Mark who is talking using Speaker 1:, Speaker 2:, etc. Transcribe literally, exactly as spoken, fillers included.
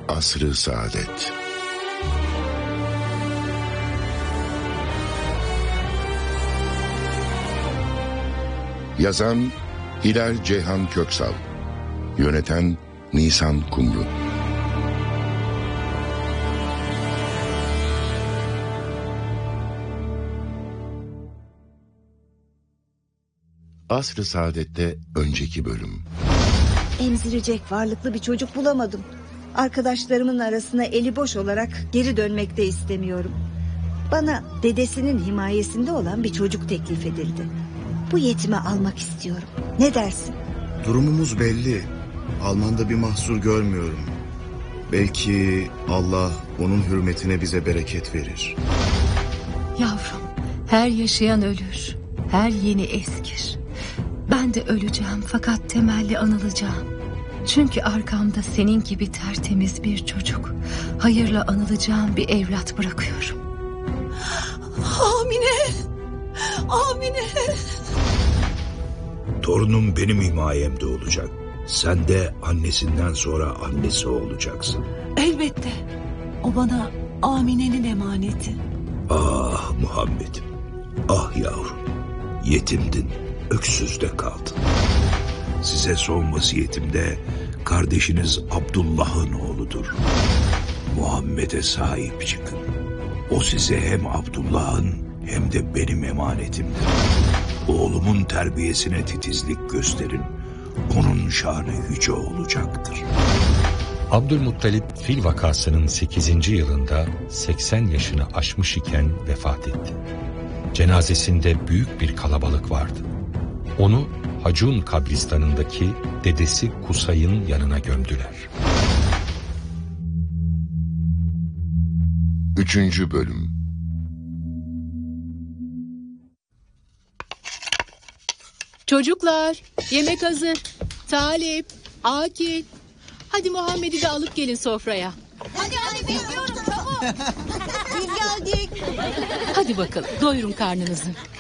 Speaker 1: Asr-ı Saadet. Yazan Hilal Ceyhan Köksal. Yöneten Nisan Kumru. Asr-ı Saadet'te önceki bölüm.
Speaker 2: Emzirecek varlıklı bir çocuk bulamadım. Arkadaşlarımın arasına eli boş olarak geri dönmek de istemiyorum. Bana dedesinin himayesinde olan bir çocuk teklif edildi. Bu yetimi almak istiyorum. Ne dersin?
Speaker 3: Durumumuz belli. Almanda bir mahsur görmüyorum. Belki Allah onun hürmetine bize bereket verir.
Speaker 4: Yavrum, her yaşayan ölür. Her yeni eskir. Ben de öleceğim fakat temelli anılacağım. Çünkü arkamda senin gibi tertemiz bir çocuk, hayırla anılacağım bir evlat bırakıyorum.
Speaker 5: Amine! Amine!
Speaker 6: Torunum benim himayemde olacak. Sen de annesinden sonra annesi olacaksın.
Speaker 5: Elbette. O bana Amine'nin emaneti.
Speaker 6: Ah Muhammed'im. Ah yavrum. Yetimdin, öksüzde kaldın. Size son vasiyetimde kardeşiniz Abdullah'ın oğludur. Muhammed'e sahip çıkın. O size hem Abdullah'ın hem de benim emanetimdir. Oğlumun terbiyesine titizlik gösterin. Onun şanı yüce olacaktır.
Speaker 7: Abdülmuttalip fil vakasının sekizinci yılında seksen yaşını aşmış iken vefat etti. Cenazesinde büyük bir kalabalık vardı. Onu Hacun kabristanındaki dedesi Kusay'ın yanına gömdüler.
Speaker 1: Üçüncü bölüm.
Speaker 8: Çocuklar, yemek hazır. Talip, Akil. Hadi Muhammed'i de alıp gelin sofraya.
Speaker 9: Hadi hadi bekliyorum çabuk. Biz geldik.
Speaker 8: Hadi bakalım, doyurun karnınızı.